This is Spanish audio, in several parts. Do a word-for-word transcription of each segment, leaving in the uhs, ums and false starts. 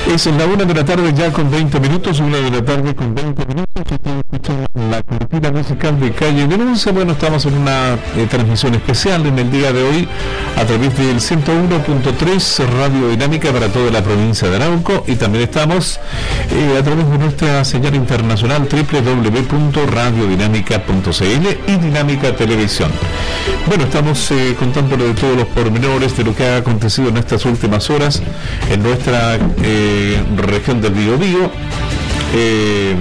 Es la una de la tarde ya con veinte minutos, una de la tarde con veinte minutos. Ustedes escuchan la cortina musical de Calle Denuncia. Bueno, estamos en una eh, transmisión especial en el día de hoy a través del ciento uno punto tres Radio Dinámica para toda la provincia de Arauco, y también estamos eh, a través de nuestra señal internacional doble u doble u doble u punto radio dinámica punto c l y Dinámica Televisión. Bueno, estamos eh, contándole de todos los pormenores de lo que ha acontecido en estas últimas horas en nuestra eh, región del Biobío, eh,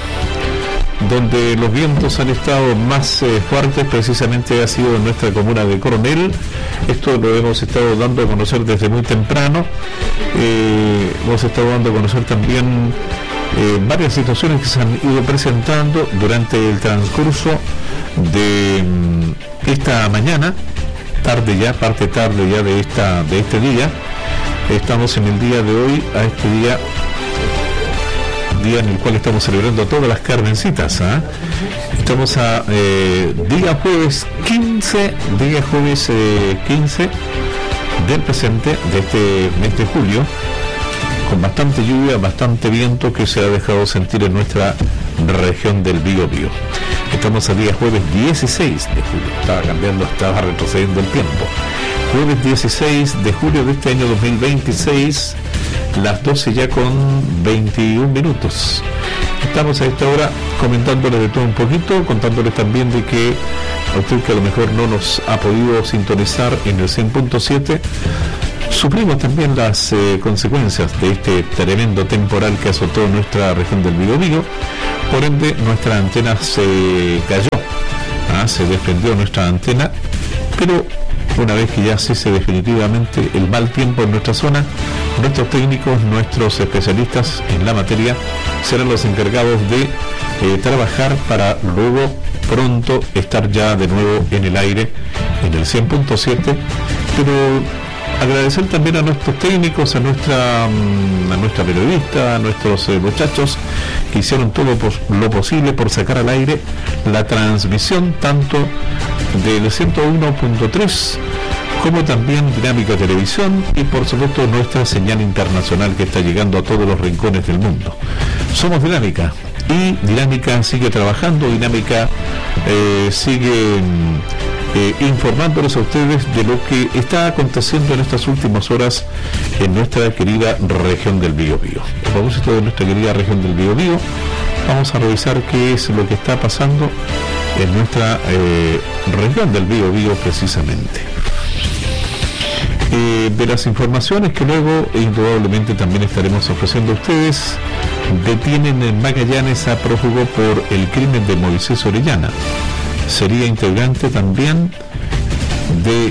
donde los vientos han estado más eh, fuertes. Precisamente ha sido en nuestra comuna de Coronel. Esto lo hemos estado dando a conocer desde muy temprano. Eh, hemos estado dando a conocer también eh, varias situaciones que se han ido presentando durante el transcurso de mm, esta mañana, tarde ya, parte tarde ya de esta de este día. Estamos en el día de hoy, a este día día en el cual estamos celebrando todas las carmencitas, ¿eh? Estamos a eh, día jueves quince, día jueves eh, quince del presente, de este mes de julio, con bastante lluvia, bastante viento que se ha dejado sentir en nuestra región del Biobío. Estamos a día jueves dieciséis de julio, estaba cambiando, estaba retrocediendo el tiempo. Jueves dieciséis de julio de este año dos mil veintiséis, las doce ya con veintiún minutos. Estamos a esta hora comentándoles de todo un poquito, contándoles también de que a usted que a lo mejor no nos ha podido sintonizar en el cien punto siete, sufrimos también las eh, consecuencias de este tremendo temporal que azotó nuestra región del Biobío. Por ende, nuestra antena se cayó, ¿ah? se desprendió nuestra antena, pero una vez que ya cese definitivamente el mal tiempo en nuestra zona, nuestros técnicos, nuestros especialistas en la materia serán los encargados de eh, trabajar para luego pronto estar ya de nuevo en el aire en el cien punto siete. Pero agradecer también a nuestros técnicos, a nuestra a nuestra periodista, a nuestros eh, muchachos que hicieron todo por, lo posible por sacar al aire la transmisión tanto del ciento uno punto tres como también Dinámica Televisión y por supuesto nuestra señal internacional que está llegando a todos los rincones del mundo. Somos Dinámica y Dinámica sigue trabajando, Dinámica eh, sigue eh, informándoles a ustedes de lo que está aconteciendo en estas últimas horas en nuestra querida región del Biobío. A propósito de nuestra querida región del Biobío, vamos a revisar qué es lo que está pasando en nuestra eh, región del Biobío precisamente. Eh, de las informaciones que luego indudablemente también estaremos ofreciendo a ustedes, detienen en Magallanes a prófugo por el crimen de Moisés Orellana. Sería integrante también de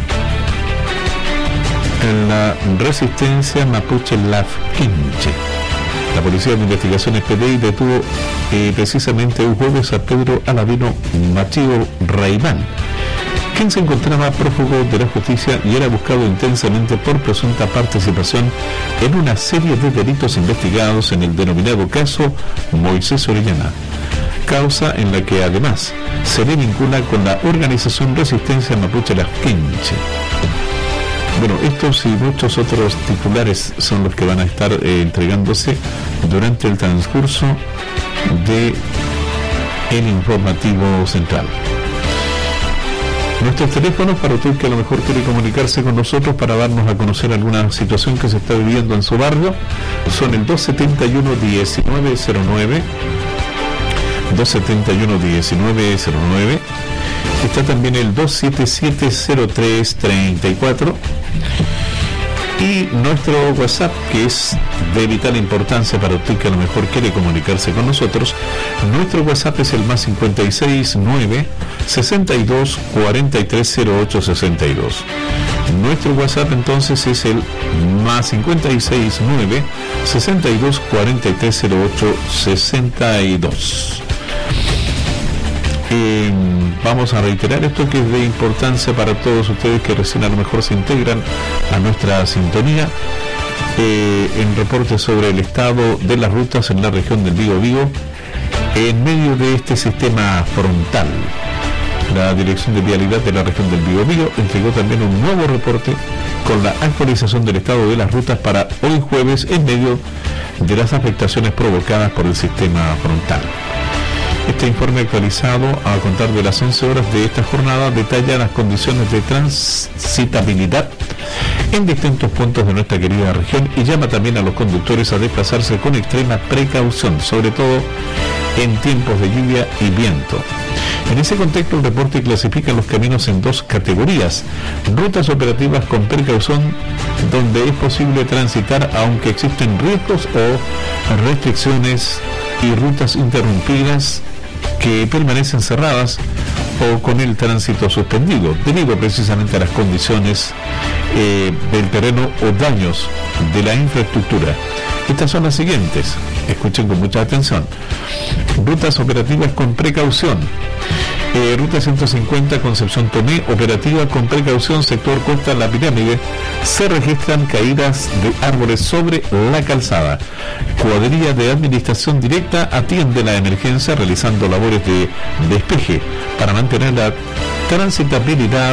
la resistencia mapuche Lafquinche. La Policía de Investigaciones P D I detuvo eh, precisamente un jueves a Pedro Aladino Machío Raimán, quien se encontraba prófugo de la justicia y era buscado intensamente por presunta participación en una serie de delitos investigados en el denominado caso Moisés Orellana, causa en la que además se le vincula con la organización Resistencia Mapuche Lafquinche. Bueno, estos y muchos otros titulares son los que van a estar eh, entregándose durante el transcurso de el informativo central. Nuestros teléfonos para usted que a lo mejor quiere comunicarse con nosotros para darnos a conocer alguna situación que se está viviendo en su barrio son el dos setenta y uno, diecinueve cero nueve, dos setenta y uno, diecinueve cero nueve. Está también el dos setenta y siete, cero tres, treinta y cuatro. Y nuestro WhatsApp, que es de vital importancia para usted que a lo mejor quiere comunicarse con nosotros. Nuestro WhatsApp es el más cincuenta y seis, nueve, sesenta y dos, cuarenta y tres, cero ocho, sesenta y dos. Nuestro WhatsApp entonces es el más cincuenta y seis, nueve, sesenta y dos, cuarenta y tres, cero ocho, sesenta y dos. Eh, vamos a reiterar esto que es de importancia para todos ustedes que recién a lo mejor se integran a nuestra sintonía. Eh, en reportes sobre el estado de las rutas en la región del Biobío en medio de este sistema frontal. La Dirección de Vialidad de la región del Biobío entregó también un nuevo reporte con la actualización del estado de las rutas para hoy jueves en medio de las afectaciones provocadas por el sistema frontal. Este informe actualizado a contar de las once horas de esta jornada detalla las condiciones de transitabilidad en distintos puntos de nuestra querida región y llama también a los conductores a desplazarse con extrema precaución, sobre todo en tiempos de lluvia y viento. En ese contexto, el reporte clasifica los caminos en dos categorías: rutas operativas con precaución, donde es posible transitar aunque existen riesgos o restricciones, y rutas interrumpidas que permanecen cerradas o con el tránsito suspendido debido precisamente a las condiciones eh, del terreno o daños de la infraestructura. Estas son las siguientes, escuchen con mucha atención. Rutas operativas con precaución. Eh, ruta ciento cincuenta Concepción Tomé, operativa con precaución, sector Costa La Pirámide. Se registran caídas de árboles sobre la calzada. Cuadrilla de Administración Directa atiende la emergencia realizando labores de despeje. Para mantener la transitabilidad,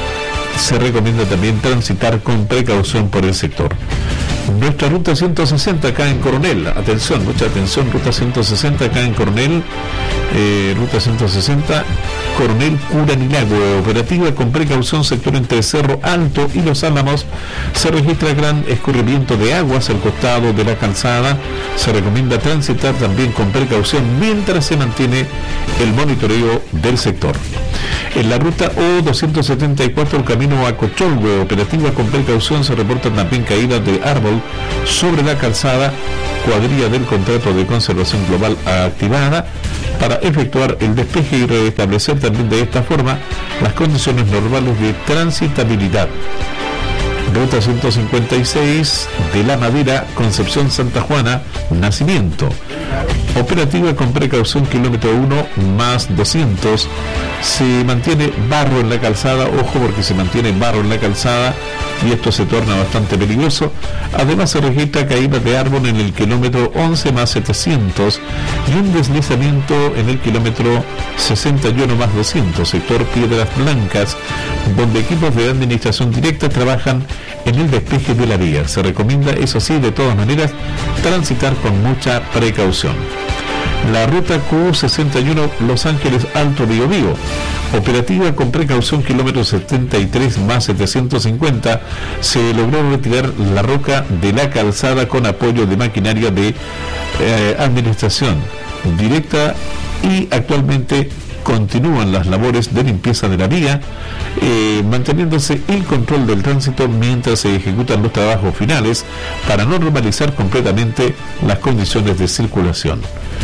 se recomienda también transitar con precaución por el sector. Nuestra ruta ciento sesenta acá en Coronel, atención, mucha atención, ruta ciento sesenta acá en Coronel, eh, ruta ciento sesenta, Coronel Curanilago, operativa con precaución, sector entre Cerro Alto y Los Álamos. Se registra gran escurrimiento de aguas al costado de la calzada. Se recomienda transitar también con precaución mientras se mantiene el monitoreo del sector. En la ruta O doscientos setenta y cuatro, el camino a Cocholwe, operativa con precaución, se reportan también caídas de árbol sobre la calzada. Cuadrilla del contrato de conservación global activada para efectuar el despeje y restablecer también de esta forma las condiciones normales de transitabilidad. Ruta ciento cincuenta y seis de La Madera, Concepción Santa Juana, Nacimiento. Operativa con precaución, kilómetro uno más doscientos. Se mantiene barro en la calzada, ojo porque se mantiene barro en la calzada y esto se torna bastante peligroso. Además se registra caída de árbol en el kilómetro once más setecientos y un deslizamiento en el kilómetro sesenta y uno más doscientos, sector Piedras Blancas, donde equipos de administración directa trabajan en el despeje de la vía. Se recomienda, eso sí, de todas maneras, transitar con mucha precaución. La ruta Q sesenta y uno Los Ángeles Alto Biobío, operativa con precaución, kilómetro setenta y tres más setecientos cincuenta. Se logró retirar la roca de la calzada con apoyo de maquinaria de eh, administración directa y actualmente continúan las labores de limpieza de la vía, eh, manteniéndose el control del tránsito mientras se ejecutan los trabajos finales para normalizar completamente las condiciones de circulación.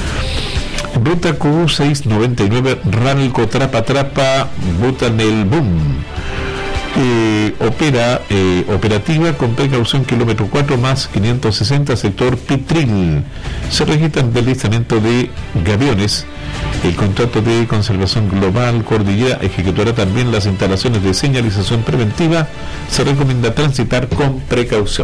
Ruta Q seiscientos noventa y nueve Ranelco Trapa Trapa Butanel Boom. Eh, opera eh, operativa con precaución, kilómetro cuatro más quinientos sesenta, sector Pitril. Se registra el deslizamiento de gaviones. El contrato de conservación global Cordillera ejecutará también las instalaciones de señalización preventiva. Se recomienda transitar con precaución.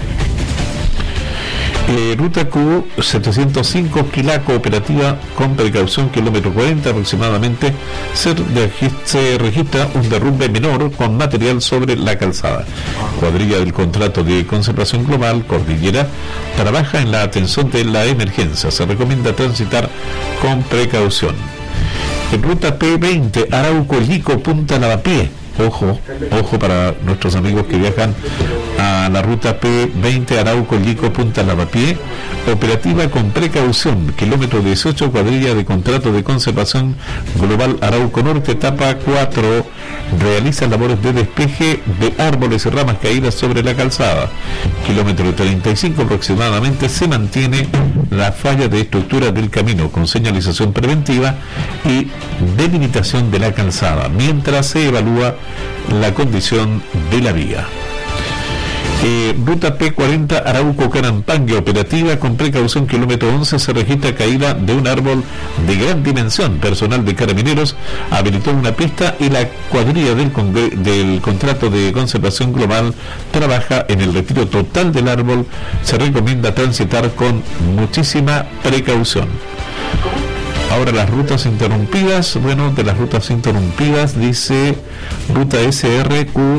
Eh, ruta Q setecientos cinco Quilaco, operativa con precaución, kilómetro cuarenta aproximadamente. Se, se registra un derrumbe menor con material sobre la calzada. Cuadrilla del contrato de conservación global Cordillera trabaja en la atención de la emergencia. Se recomienda transitar con precaución. En ruta P veinte Arauco Lico Punta Lavapié. Ojo, ojo para nuestros amigos que viajan a la ruta P veinte Arauco Lico Punta Lavapié, operativa con precaución, kilómetro dieciocho, cuadrilla de contrato de conservación global Arauco Norte, etapa cuatro, realiza labores de despeje de árboles y ramas caídas sobre la calzada. Kilómetro treinta y cinco aproximadamente se mantiene la falla de estructura del camino con señalización preventiva y delimitación de la calzada, mientras se evalúa la condición de la vía. Eh, ruta P cuarenta Arauco Carampangue, operativa con precaución, kilómetro once, se registra caída de un árbol de gran dimensión. Personal de Carabineros habilitó una pista y la cuadrilla del, congre- del contrato de conservación global trabaja en el retiro total del árbol. Se recomienda transitar con muchísima precaución. Ahora las rutas interrumpidas. Bueno, de las rutas interrumpidas dice ruta S R Q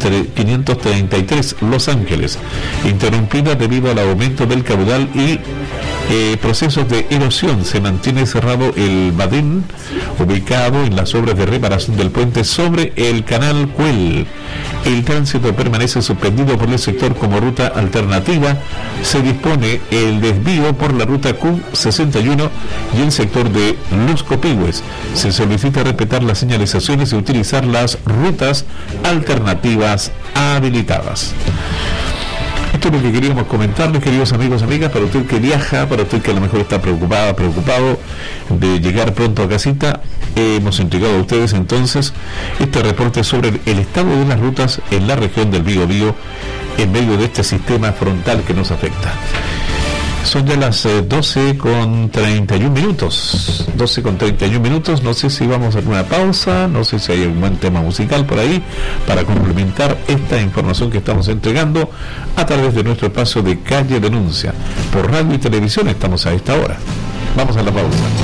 quinientos treinta y tres Los Ángeles, interrumpida debido al aumento del caudal y eh, procesos de erosión. Se mantiene cerrado el badén ubicado en las obras de reparación del puente sobre el canal Cuel. El tránsito permanece suspendido por el sector como ruta alternativa. Se dispone el desvío por la ruta Q sesenta y uno y el sector de Luz Copihue. Se solicita respetar las señalizaciones y utilizar las rutas alternativas habilitadas. Esto es lo que queríamos comentarles, queridos amigos y amigas, para usted que viaja, para usted que a lo mejor está preocupada, preocupado de llegar pronto a casita. Eh, hemos entregado a ustedes entonces este reporte sobre el, el estado de las rutas en la región del Biobío en medio de este sistema frontal que nos afecta. Son ya las eh, doce con treinta y un minutos. doce con treinta y un minutos. No sé si vamos a hacer una pausa, no sé si hay un buen tema musical por ahí para complementar esta información que estamos entregando a través de nuestro espacio de Calle Denuncia. Por radio y televisión estamos a esta hora. Vamos a la pausa.